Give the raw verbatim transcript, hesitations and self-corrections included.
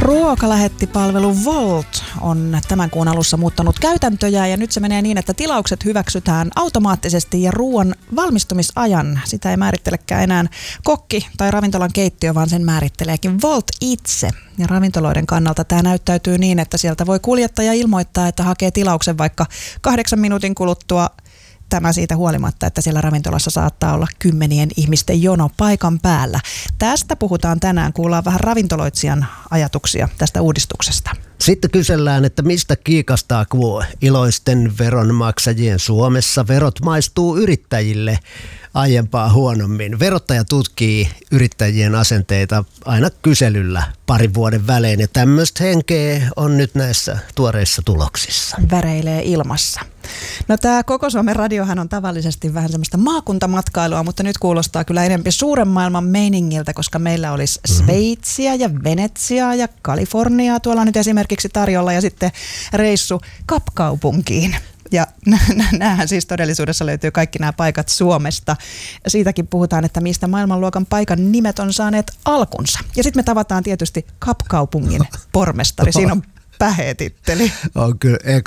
Ruokalähettipalvelu Wolt on tämän kuun alussa muuttanut käytäntöjä ja nyt se menee niin, että tilaukset hyväksytään automaattisesti ja ruoan valmistumisajan, sitä ei määrittelekään enää kokki tai ravintolan keittiö, vaan sen määritteleekin Wolt itse. Ja ravintoloiden kannalta tämä näyttäytyy niin, että sieltä voi kuljettaja ilmoittaa, että hakee tilauksen vaikka kahdeksan minuutin kuluttua. Tämä siitä huolimatta, että siellä ravintolassa saattaa olla kymmenien ihmisten jono paikan päällä. Tästä puhutaan tänään, kuullaan vähän ravintoloitsijan ajatuksia tästä uudistuksesta. Sitten kysellään, että mistä kiikastaa kuo iloisten veronmaksajien Suomessa. Verot maistuu yrittäjille aiempaa huonommin. Verottaja tutkii yrittäjien asenteita aina kyselyllä parin vuoden välein ja tämmöistä henkeä on nyt näissä tuoreissa tuloksissa. Väreilee ilmassa. No tämä Koko Suomen radiohan on tavallisesti vähän semmoista maakuntamatkailua, mutta nyt kuulostaa kyllä enemmän suuren maailman meiningiltä, koska meillä olisi mm-hmm. Sveitsiä ja Venetsiaa ja Kaliforniaa tuolla nyt esimerkiksi tarjolla ja sitten reissu Kapkaupunkiin. Ja näähän siis todellisuudessa löytyy kaikki nämä paikat Suomesta. Siitäkin puhutaan, että mistä maailmanluokan paikan nimet on saaneet alkunsa. Ja sitten me tavataan tietysti Kapkaupungin pormestari. Siinä on päheetitteli. On kyllä